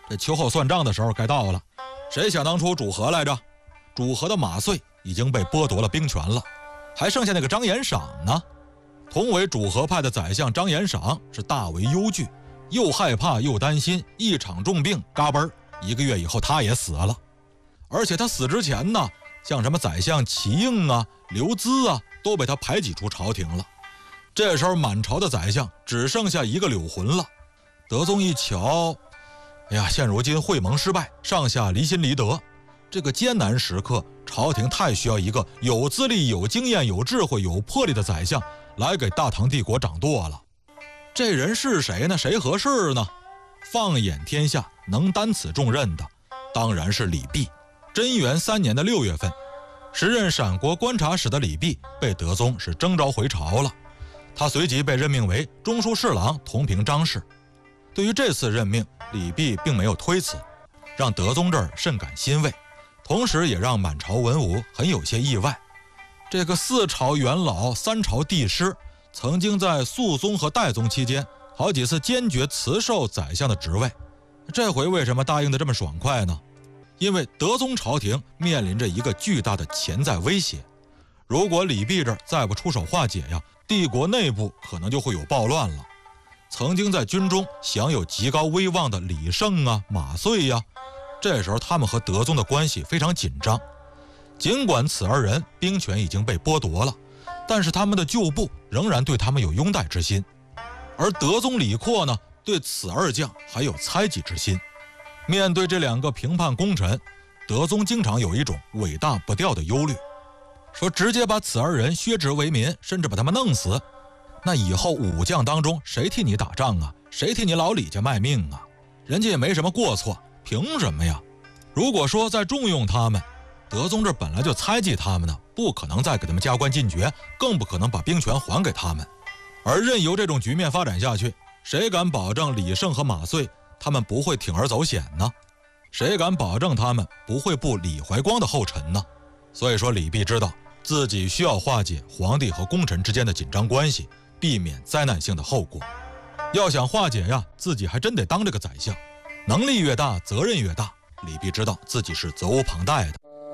这秋后算账的时候该到了。谁想当初主和来着？主和的马遂已经被剥夺了兵权了，还剩下那个张延赏呢。同为主和派的宰相张延赏是大为忧惧，又害怕又担心，一场重病，嘎嘣1个月以后他也死了。而且他死之前呢，像什么宰相齐应啊、刘资啊，都被他排挤出朝廷了。这时候满朝的宰相只剩下一个柳浑了。德宗一瞧，哎呀，现如今会盟失败，上下离心离德，这个艰难时刻，朝廷太需要一个有资历、有经验、有智慧、有魄力的宰相来给大唐帝国掌舵了。这人是谁呢？谁合适呢？放眼天下，能担此重任的当然是李泌。贞元3年的6月份，时任陕国观察使的李泌被德宗是征召回朝了，他随即被任命为中书侍郎，同平章事。对于这次任命，李泌并没有推辞，让德宗这儿甚感欣慰，同时也让满朝文武很有些意外。这个4朝元老3朝帝师，曾经在肃宗和代宗期间好几次坚决辞授宰相的职位，这回为什么答应得这么爽快呢？因为德宗朝廷面临着一个巨大的潜在威胁，如果李泌这儿再不出手化解呀，帝国内部可能就会有暴乱了。曾经在军中享有极高威望的李胜啊、马遂呀，这时候他们和德宗的关系非常紧张。尽管此2人兵权已经被剥夺了，但是他们的旧部仍然对他们有拥戴之心，而德宗李阔呢，对此2将还有猜忌之心。面对这2个平叛功臣，德宗经常有一种尾大不掉的忧虑，说直接把此2人削职为民，甚至把他们弄死，那以后武将当中谁替你打仗啊？谁替你老李家卖命啊？人家也没什么过错，凭什么呀？如果说再重用他们，德宗这本来就猜忌他们呢，不可能再给他们加官进爵，更不可能把兵权还给他们。而任由这种局面发展下去，谁敢保证李胜和马遂他们不会铤而走险呢？谁敢保证他们不会步李怀光的后尘呢？所以说李泌知道自己需要化解皇帝和功臣之间的紧张关系，避免灾难性的后果。要想化解呀，自己还真得当这个宰相，能力越大责任越大。李泌知道自己是责无旁贷的。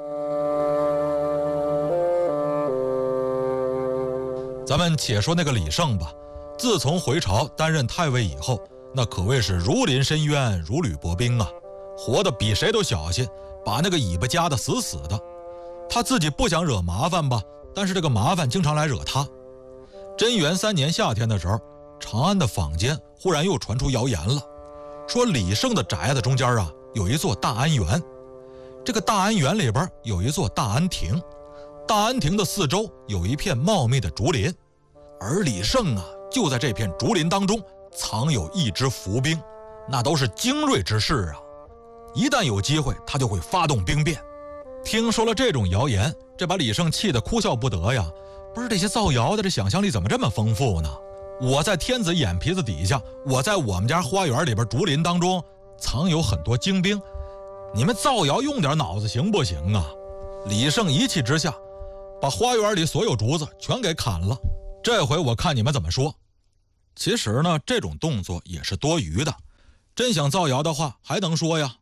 咱们且说那个李胜吧，自从回朝担任太尉以后，那可谓是如临深渊，如履薄冰啊，活得比谁都小心，把那个尾巴夹得死死的。他自己不想惹麻烦吧，但是这个麻烦经常来惹他。贞元3年夏天的时候，长安的坊间忽然又传出谣言了，说李胜的宅子中间啊有一座大安园，这个大安园里边有一座大安亭，大安亭的四周有一片茂密的竹林，而李胜啊就在这片竹林当中藏有一支伏兵，那都是精锐之士啊，一旦有机会他就会发动兵变。听说了这种谣言，这把李胜气得哭笑不得呀。不是这些造谣的，这想象力怎么这么丰富呢？我在天子眼皮子底下，我在我们家花园里边竹林当中藏有很多精兵，你们造谣用点脑子行不行啊？李胜一气之下把花园里所有竹子全给砍了，这回我看你们怎么说。其实呢，这种动作也是多余的，真想造谣的话还能说呀。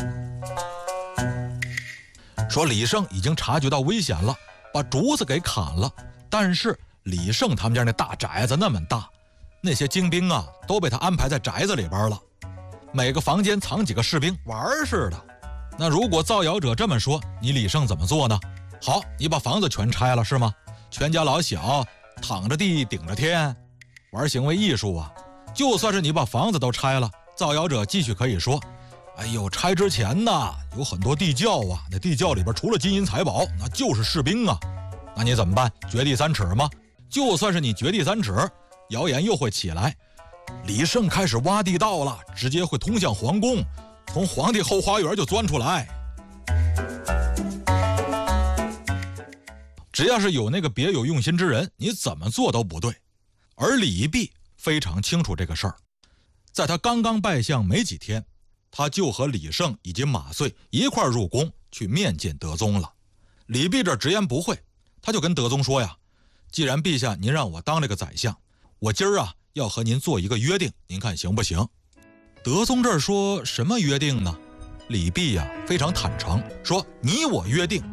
说李胜已经察觉到危险了，把竹子给砍了，但是李胜他们家那大宅子那么大，那些精兵啊都被他安排在宅子里边了，每个房间藏几个士兵，玩似的。那如果造谣者这么说，你李胜怎么做呢？好，你把房子全拆了是吗？全家老小躺着地顶着天，玩行为艺术啊。就算是你把房子都拆了，造谣者继续可以说，哎呦，拆之前呢有很多地窖啊，那地窖里边除了金银财宝那就是士兵啊。那你怎么办？掘地三尺吗？就算是你掘地三尺，谣言又会起来，李胜开始挖地道了，直接会通向皇宫，从皇帝后花园就钻出来。只要是有那个别有用心之人，你怎么做都不对。而李泌非常清楚这个事儿，在他刚刚拜相没几天，他就和李胜以及马遂一块入宫去面见德宗了。李泌这直言不讳，他就跟德宗说呀，既然陛下您让我当这个宰相，我今儿啊要和您做一个约定，您看行不行？ 德宗这儿说什么约定呢？李泌呀非常坦诚，说你我约定，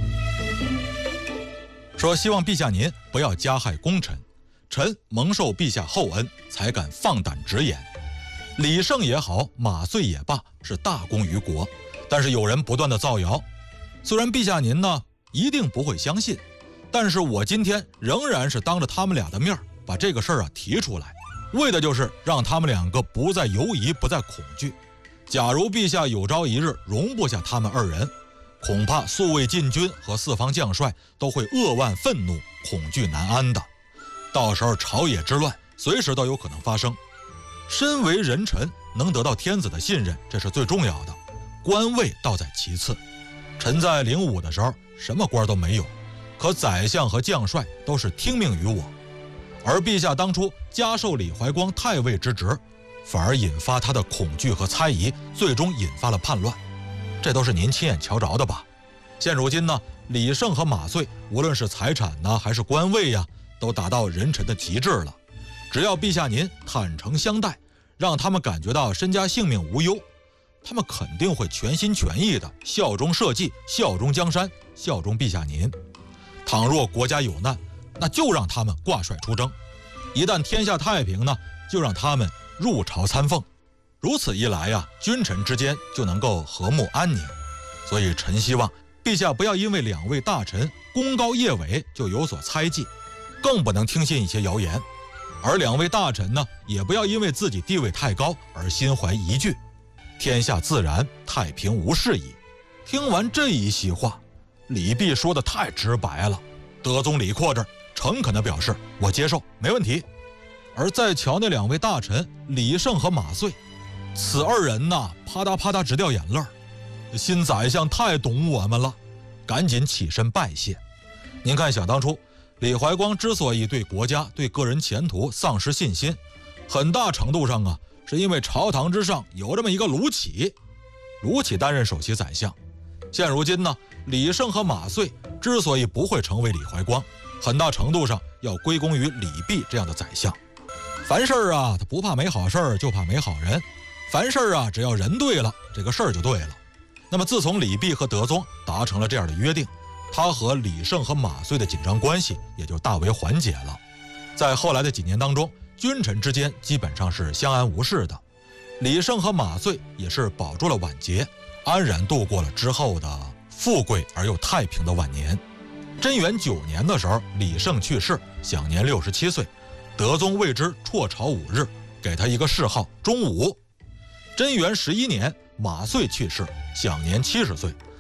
说希望陛下您不要加害功臣，臣蒙受陛下厚恩，才敢放胆直言。李胜也好，马遂也罢，是大功于国，但是有人不断的造谣，虽然陛下您呢一定不会相信，但是我今天仍然是当着他们俩的面把这个事儿提出来，为的就是让他们两个不再犹疑，不再恐惧。假如陛下有朝一日容不下他们二人，恐怕宿卫禁军和四方将帅都会扼腕愤怒，恐惧难安的。到时候朝野之乱随时都有可能发生。身为人臣，能得到天子的信任，这是最重要的，官位倒在其次。臣在灵武的时候什么官都没有，可宰相和将帅都是听命于我。而陛下当初加授李怀光太尉之职，反而引发他的恐惧和猜疑，最终引发了叛乱。这都是您亲眼瞧着的吧？现如今呢，李胜和马遂无论是财产呢还是官位呀，都达到人臣的极致了。只要陛下您坦诚相待，让他们感觉到身家性命无忧，他们肯定会全心全意的效忠社稷，效忠江山，效忠陛下您。倘若国家有难，那就让他们挂帅出征；一旦天下太平呢，就让他们入朝参奉。如此一来呀，君臣之间就能够和睦安宁。所以臣希望陛下不要因为两位大臣功高业伟就有所猜忌，更不能听信一些谣言。而两位大臣呢，也不要因为自己地位太高而心怀疑惧。天下自然太平无事矣。听完这一席话，李泌说的太直白了。德宗李阔这儿诚恳地表示，我接受，没问题。而再瞧那两位大臣李胜和马遂，此二人呐，啪嗒啪嗒直掉眼泪儿。新宰相太懂我们了，赶紧起身拜谢。您看，想当初李怀光之所以对国家对个人前途丧失信心，很大程度上啊，是因为朝堂之上有这么一个卢杞。卢杞担任首席宰相。现如今呢，李胜和马遂之所以不会成为李怀光，很大程度上要归功于李泌这样的宰相。凡事啊，他不怕没好事，就怕没好人。凡事啊，只要人对了，这个事儿就对了。那么自从李泌和德宗达成了这样的约定，他和李胜和马遂的紧张关系也就大为缓解了。在后来的几年当中，君臣之间基本上是相安无事的。李胜和马遂也是保住了晚节，安然度过了之后的富贵而又太平的晚年。贞元9年的时候，李胜去世，享年67岁，德宗为之辍朝5日，给他一个谥号忠武。贞元11年，马遂去世，享年70岁，